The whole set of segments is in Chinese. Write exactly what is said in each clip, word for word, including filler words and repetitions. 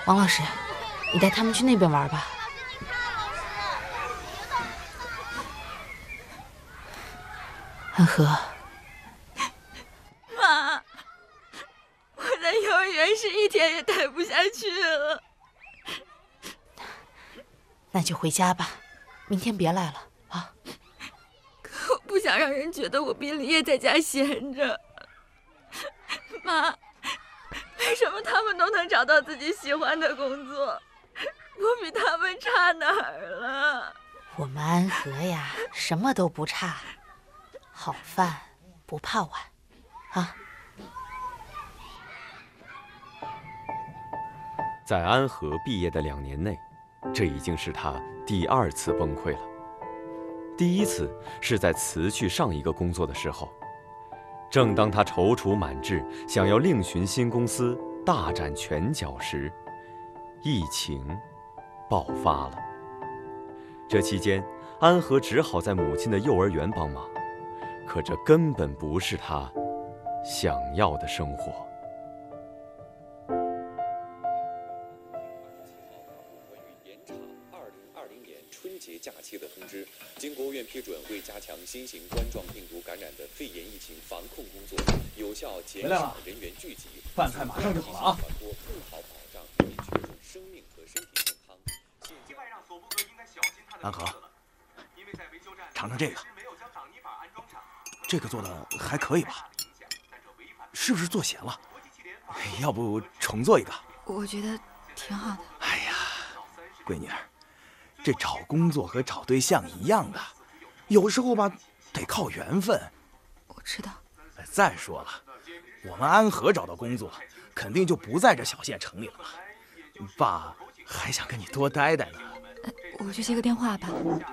王老师，你带他们去那边玩吧。安和， 妈，我在幼儿园是一天也待不下去了。 那就回家吧，明天别来了啊。 可我不想让人觉得我毕了业在家闲着。妈，为什么他们都能找到自己喜欢的工作，我比他们差哪儿了？ 我们安和呀，什么都不差，好饭不怕晚啊。 在安和毕业的两年内，这已经是他第二次崩溃了。第一次是在辞去上一个工作的时候，正当他踌躇满志，想要另寻新公司，大展拳脚时，疫情爆发了。这期间，安和只好在母亲的幼儿园帮忙，可这根本不是他想要的生活。 假期的通知，经国务院批准，为加强新型冠状病毒感染的肺炎疫情防控工作，有效减少人员聚集， 饭菜马上就好了啊！ 传播更好保障人民群众生命和身体健康。 安和，尝尝这个，这个做的还可以吧？是不是做咸了？要不重做一个？ 我觉得挺好的。 哎呀，闺女儿。这找工作和找对象一样的，有时候吧，得靠缘分。 我知道。 再说了，我们安和找到工作，肯定就不在这小县城里了嘛。爸还想跟你多待待呢。 呃、我去接个电话吧。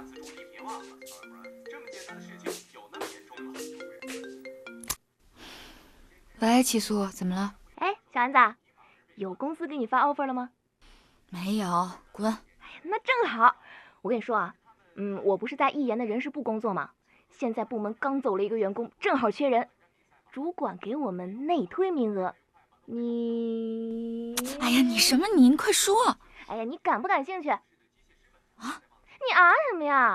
喂，齐素，怎么了？ 哎，小安子，有公司给你发 offer 了吗？ 没有，滚。 那正好，我跟你说啊，嗯，我不是在艺研的人事部工作吗？现在部门刚走了一个员工，正好缺人，主管给我们内推名额，你…… 哎呀，你什么你？你快说！ 哎呀，你感不感兴趣？ 啊？ 你啊什么呀？